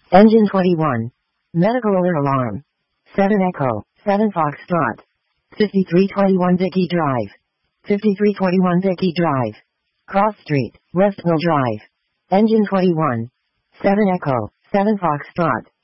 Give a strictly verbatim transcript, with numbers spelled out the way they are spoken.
Engine twenty-one. Medical alert alarm. seven Echo, seven Foxtrot. fifty-three twenty-one Dickey Drive. fifty-three twenty-one Dickey Drive. Cross Street, Westville Drive. Engine twenty-one. seven Echo, seven Foxtrot.